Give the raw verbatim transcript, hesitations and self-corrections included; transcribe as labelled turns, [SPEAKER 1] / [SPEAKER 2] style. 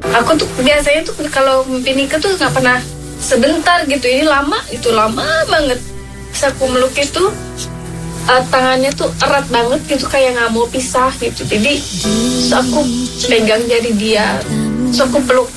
[SPEAKER 1] Aku tuh biasanya tuh kalau mimpi nikah tuh nggak pernah sebentar gitu, ini lama, itu lama banget. Terus aku melukis tuh uh, tangannya tuh erat banget gitu, kayak nggak mau pisah gitu. Jadi terus aku pegang jari dia, terus aku peluk